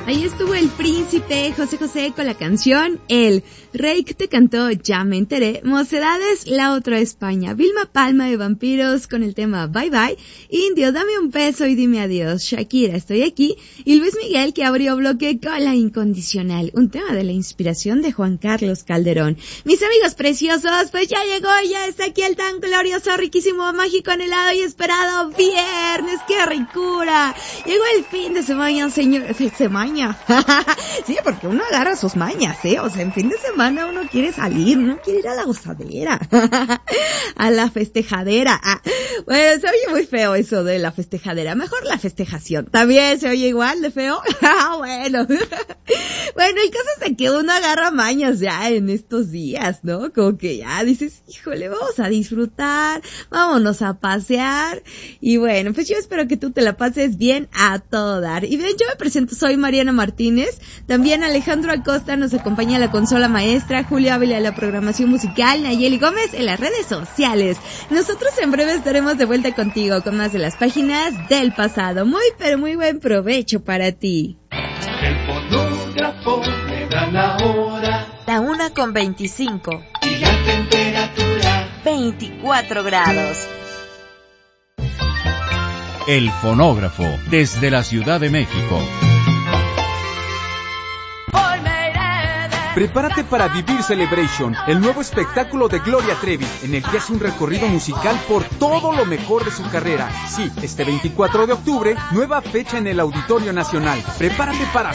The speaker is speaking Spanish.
Ahí estuvo el príncipe José José con la canción El. Rake te cantó Ya me enteré. Mocedades, La Otra España. Vilma Palma de Vampiros con el tema Bye Bye. Indio, Dame un beso y dime adiós. Shakira, Estoy aquí. Y Luis Miguel, que abrió bloque con La Incondicional, un tema de la inspiración de Juan Carlos Calderón. Mis amigos preciosos, pues ya llegó, ya está aquí el tan glorioso, riquísimo, mágico, anhelado y esperado viernes. ¡Qué ricura! Llegó el fin de semana, señor. Semana. Sí, porque uno agarra sus mañas, o sea, en fin de semana uno quiere salir, uno quiere ir a la gozadera, a la festejadera. Bueno, se oye muy feo eso de la festejadera, mejor la festejación. ¿También se oye igual de feo? Bueno. Bueno, el caso es de que uno agarra mañas ya en estos días, ¿no? Como que ya dices, híjole, vamos a disfrutar, vámonos a pasear. Y bueno, pues yo espero que tú te la pases bien a todo dar. Y bien, yo me presento, soy Mariana Martínez. También Alejandro Acosta nos acompaña a la consola maestra, Julio Ávila de la programación musical, Nayeli Gómez en las redes sociales. Nosotros en breve estaremos de vuelta contigo con más de las páginas del pasado. Muy, pero muy buen provecho para ti. El fonógrafo me da la hora. La 1:25. Y la temperatura 24 grados. El fonógrafo, desde la Ciudad de México. Prepárate para vivir Celebration, el nuevo espectáculo de Gloria Trevi, en el que hace un recorrido musical por todo lo mejor de su carrera. Sí, este 24 de octubre, nueva fecha en el Auditorio Nacional. Prepárate para